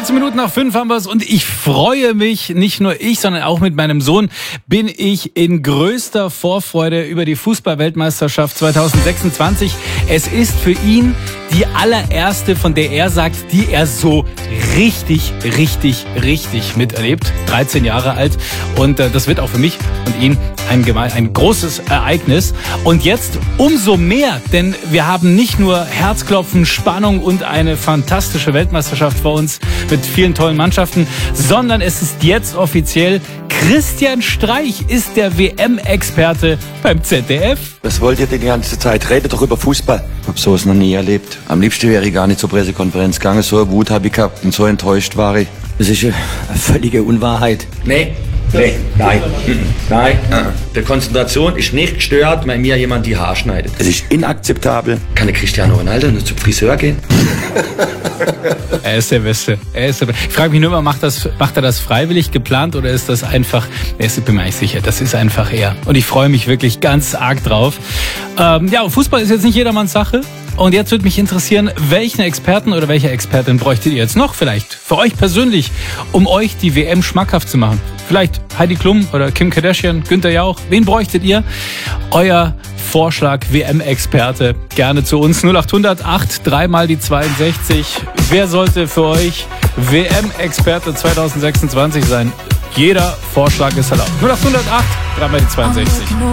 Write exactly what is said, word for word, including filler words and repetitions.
dreizehn Minuten nach fünf haben wir es und ich freue mich, nicht nur ich, sondern auch mit meinem Sohn bin ich in größter Vorfreude über die Fußball-Weltmeisterschaft zwanzig sechsundzwanzig. Es ist für ihn die allererste, von der er sagt, die er so richtig, richtig, richtig miterlebt. dreizehn Jahre alt und äh, das wird auch für mich und ihn ein, geme- ein großes Ereignis. Und jetzt umso mehr, denn wir haben nicht nur Herzklopfen, Spannung und eine fantastische Weltmeisterschaft vor uns mit vielen tollen Mannschaften, sondern es ist jetzt offiziell, Christian Streich ist der W M-Experte beim Z D F. Was wollt ihr denn die ganze Zeit? Redet doch über Fußball. Ich hab sowas noch nie erlebt. Am liebsten wäre ich gar nicht zur Pressekonferenz gegangen. So eine Wut habe ich gehabt und so enttäuscht war ich. Das ist eine völlige Unwahrheit. Nee, nee, nein, nein. Die Konzentration ist nicht gestört, wenn mir jemand die Haare schneidet. Es ist inakzeptabel. Kann der Cristiano Ronaldo nur zum Friseur gehen? Er ist der Beste. Er ist der Beste. Ich frage mich nur immer, macht, das, macht er das freiwillig geplant oder ist das einfach, ich bin mir nicht sicher, das ist einfach er. Und ich freue mich wirklich ganz arg drauf. Ähm, ja, Fußball ist jetzt nicht jedermanns Sache. Und jetzt würde mich interessieren, welchen Experten oder welche Expertin bräuchtet ihr jetzt noch vielleicht für euch persönlich, um euch die W M schmackhaft zu machen? Vielleicht Heidi Klum oder Kim Kardashian, Günther Jauch. Wen bräuchtet ihr? Euer Vorschlag, W M-Experte, gerne zu uns. null acht hundert acht, dreimal die zweiundsechzig. Wer sollte für euch W M-Experte zwanzig sechsundzwanzig sein? Jeder Vorschlag ist erlaubt. null acht hundert acht, dreimal die zweiundsechzig.